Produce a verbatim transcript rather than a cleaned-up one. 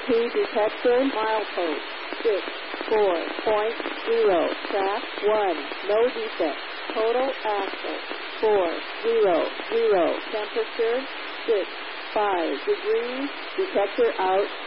T detector, milepost six four point zero, track one, no defect, total axle four zero zero, temperature six five degrees, detector out.